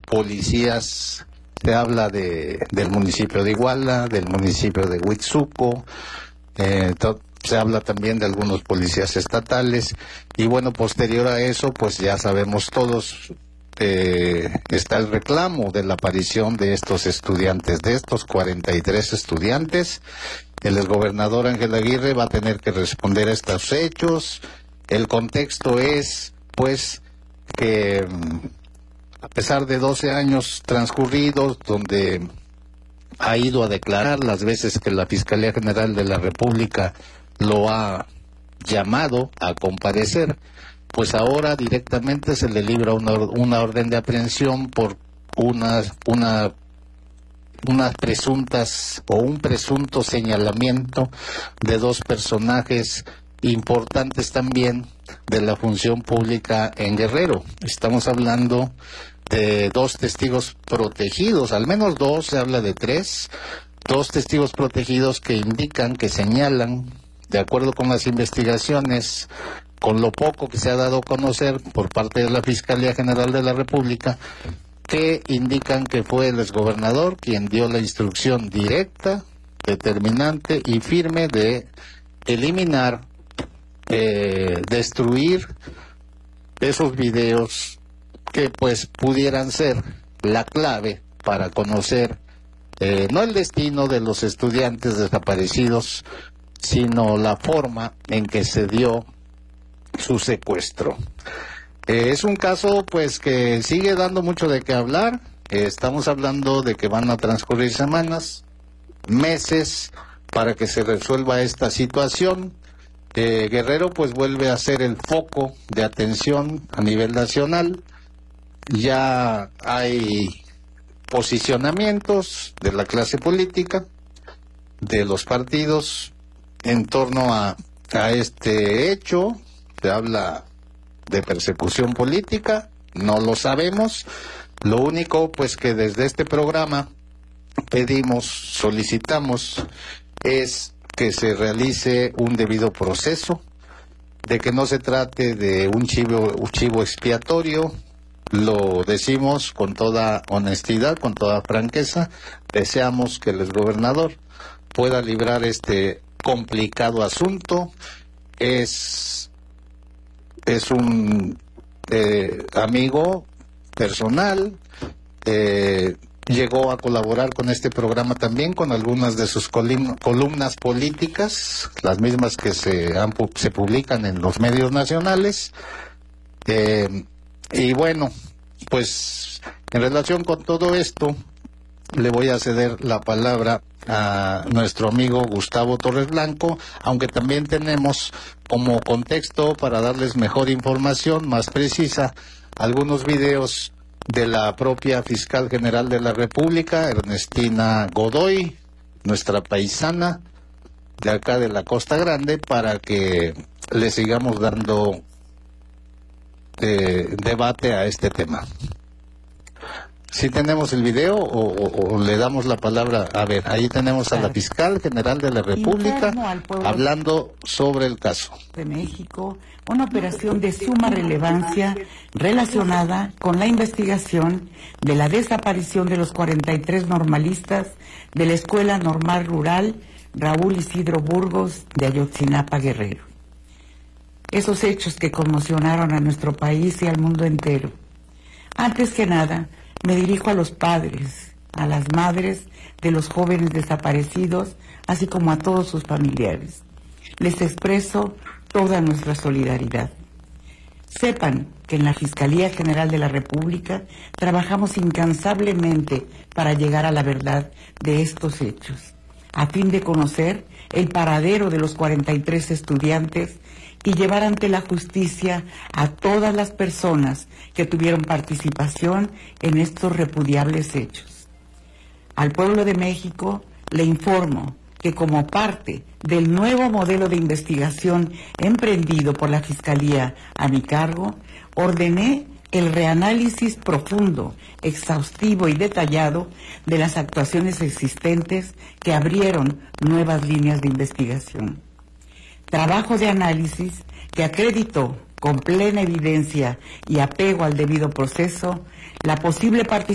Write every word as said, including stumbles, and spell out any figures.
policías, se habla de del municipio de Iguala, del municipio de Huitzuco, eh, se habla también de algunos policías estatales, y bueno, posterior a eso, pues ya sabemos todos, eh, está el reclamo de la aparición de estos estudiantes, de estos cuarenta y tres estudiantes. El exgobernador Ángel Aguirre va a tener que responder a estos hechos. El contexto es, pues, que a pesar de doce años transcurridos, donde ha ido a declarar las veces que la Fiscalía General de la República lo ha llamado a comparecer, pues ahora directamente se le libra una, una orden de aprehensión por una, una, unas presuntas o un presunto señalamiento de dos personajes importantes también de la función pública en Guerrero. Estamos hablando de dos testigos protegidos, al menos dos, se habla de tres, dos testigos protegidos que indican, que señalan, de acuerdo con las investigaciones, con lo poco que se ha dado a conocer por parte de la Fiscalía General de la República, que indican que fue el exgobernador quien dio la instrucción directa, determinante y firme de eliminar, eh, destruir esos videos que pues pudieran ser la clave para conocer eh, no el destino de los estudiantes desaparecidos, sino la forma en que se dio su secuestro. Eh, es un caso pues que sigue dando mucho de qué hablar. Eh, estamos hablando de que van a transcurrir semanas, meses para que se resuelva esta situación. Eh, Guerrero pues vuelve a ser el foco de atención a nivel nacional. Ya hay posicionamientos de la clase política, de los partidos, en torno a, a este hecho. Se habla de persecución política, no lo sabemos. Lo único pues que desde este programa pedimos, solicitamos, es que se realice un debido proceso, de que no se trate de un chivo, un chivo expiatorio. Lo decimos con toda honestidad, con toda franqueza. Deseamos que el exgobernador pueda librar este complicado asunto. Es, es un eh, amigo personal, eh, llegó a colaborar con este programa también con algunas de sus columnas políticas, las mismas que se, han, se publican en los medios nacionales. Eh, y bueno, pues en relación con todo esto, le voy a ceder la palabra a nuestro amigo Gustavo Torres Blanco, aunque también tenemos como contexto, para darles mejor información, más precisa, algunos videos de la propia Fiscal General de la República, Ernestina Godoy, nuestra paisana de acá de la Costa Grande, para que le sigamos dando eh, debate a este tema. ¿Sí tenemos el video o, o, o le damos la palabra? A ver, ahí tenemos a la Fiscal General de la República hablando sobre el caso de México, una operación de suma relevancia relacionada con la investigación de la desaparición de los cuarenta y tres normalistas de la Escuela Normal Rural Raúl Isidro Burgos de Ayotzinapa, Guerrero. Esos hechos que conmocionaron a nuestro país y al mundo entero. Antes que nada, me dirijo a los padres, a las madres de los jóvenes desaparecidos, así como a todos sus familiares. Les expreso toda nuestra solidaridad. Sepan que en la Fiscalía General de la República trabajamos incansablemente para llegar a la verdad de estos hechos, a fin de conocer el paradero de los cuarenta y tres estudiantes y llevar ante la justicia a todas las personas que tuvieron participación en estos repudiables hechos. Al pueblo de México le informo que como parte del nuevo modelo de investigación emprendido por la Fiscalía a mi cargo, ordené el reanálisis profundo, exhaustivo y detallado de las actuaciones existentes que abrieron nuevas líneas de investigación. Trabajo de análisis que acreditó con plena evidencia y apego al debido proceso la posible participación